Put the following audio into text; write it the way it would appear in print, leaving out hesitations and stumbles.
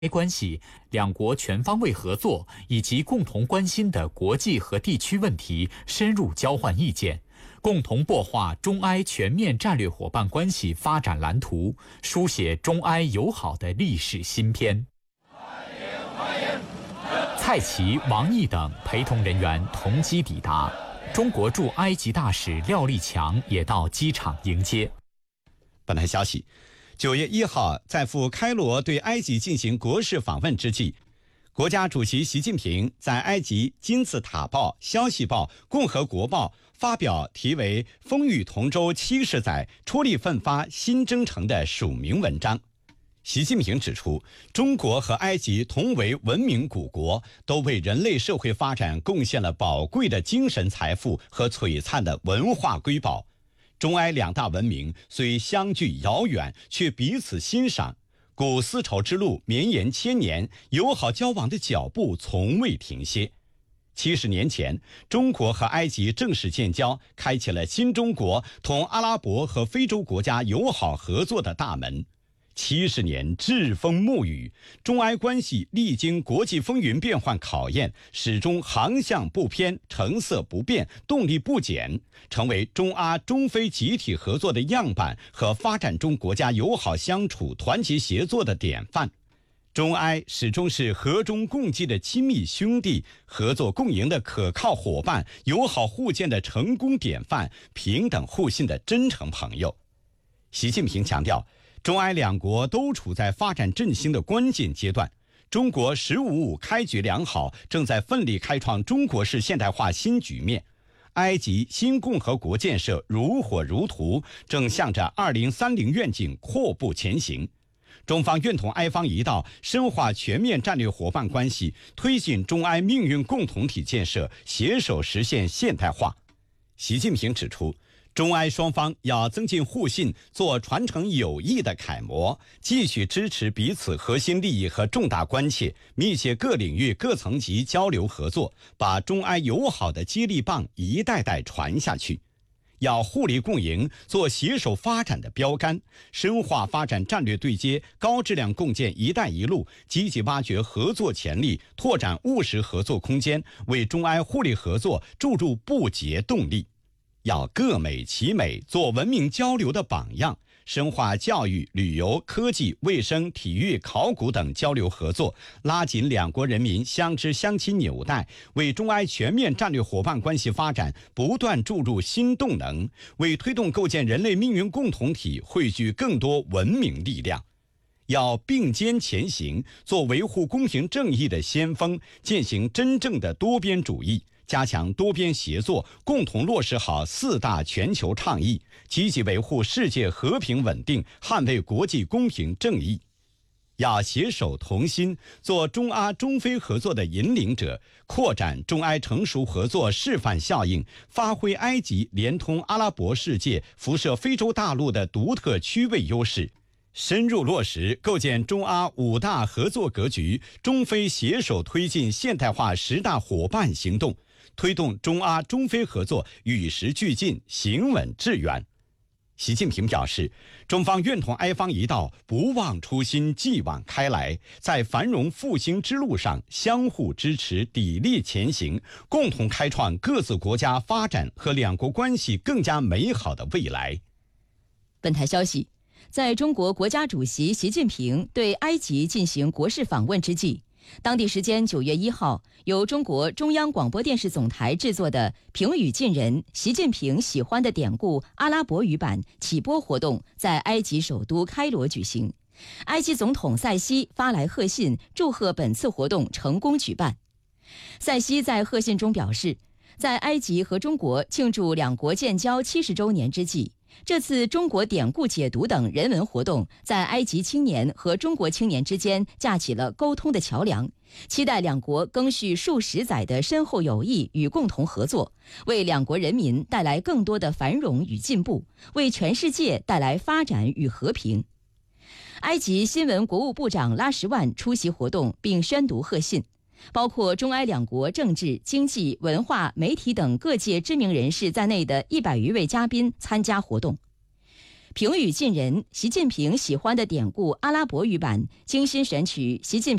关系，两国全方位合作以及共同关心的国际和地区问题深入交换意见，共同擘画中埃全面战略伙伴关系发展蓝图，书写中埃友好的历史新篇。蔡奇、王毅等陪同人员同机抵达，中国驻埃及大使廖立强也到机场迎接。 本台消息，9月1号，在赴开罗对埃及进行国事访问之际，国家主席习近平在埃及金字塔报、消息报、共和国报发表题为《风雨同舟70载，出力奋发新征程》的署名文章。习近平指出，中国和埃及同为文明古国，都为人类社会发展贡献了宝贵的精神财富和璀璨的文化瑰宝。中埃两大文明虽相距遥远，却彼此欣赏，故丝绸之路绵延千年，友好交往的脚步从未停歇。70年前，中国和埃及正式建交，开启了新中国同阿拉伯和非洲国家友好合作的大门。70年栉风沐雨，中埃关系历经国际风云变幻考验，始终航向不偏，成色不变，动力不减，成为中阿中非集体合作的样板和发展中国家友好相处、团结协作的典范。中埃始终是和衷共济的亲密兄弟，合作共赢的可靠伙伴，友好互鉴的成功典范，平等互信的真诚朋友。习近平强调，中埃两国都处在发展振兴的关键阶段，中国“15+5”开局良好，正在奋力开创中国式现代化新局面。埃及新共和国建设如火如荼，正向着2030愿景阔步前行。中方愿同埃方一道，深化全面战略伙伴关系，推进中埃命运共同体建设，携手实现现代化。习近平指出，中埃双方要增进互信，做传承友谊的楷模，继续支持彼此核心利益和重大关切，密切各领域各层级交流合作，把中埃友好的接力棒一代代传下去。要互利共赢，做携手发展的标杆，深化发展战略对接，高质量共建“一带一路”，积极挖掘合作潜力，拓展务实合作空间，为中埃互利合作注入不竭动力。要各美其美，做文明交流的榜样，深化教育、旅游、科技、卫生、体育、考古等交流合作，拉紧两国人民相知相亲纽带，为中埃全面战略伙伴关系发展不断注入新动能，为推动构建人类命运共同体汇聚更多文明力量。要并肩前行，做维护公平正义的先锋，践行真正的多边主义，加强多边协作，共同落实好4大全球倡议，积极维护世界和平稳定，捍卫国际公平正义。要携手同心，做中阿中非合作的引领者，扩展中埃成熟合作示范效应，发挥埃及连通阿拉伯世界、辐射非洲大陆的独特区位优势，深入落实构建中阿5大合作格局，中非携手推进现代化10大伙伴行动，推动中阿中非合作与时俱进，行稳致远。习近平表示，中方愿同埃方一道，不忘初心，继往开来，在繁荣复兴之路上相互支持，砥砺前行，共同开创各自国家发展和两国关系更加美好的未来。 本台消息，在中国国家主席习近平对埃及进行国事访问之际，当地时间9月1号，由中国中央广播电视总台制作的平语近人习近平喜欢的典故阿拉伯语版启播活动在埃及首都开罗举行。埃及总统塞西发来贺信，祝贺本次活动成功举办。塞西在贺信中表示，在埃及和中国庆祝两国建交70周年之际，这次中国典故解读等人文活动在埃及青年和中国青年之间架起了沟通的桥梁，期待两国更续数十载的深厚友谊与共同合作，为两国人民带来更多的繁荣与进步，为全世界带来发展与和平。埃及新闻国务部长拉什万出席活动并宣读贺信，包括中埃两国政治、经济、文化、媒体等各界知名人士在内的100余位嘉宾参加活动。 平语近人，习近平喜欢的典故阿拉伯语版，精心选取习近平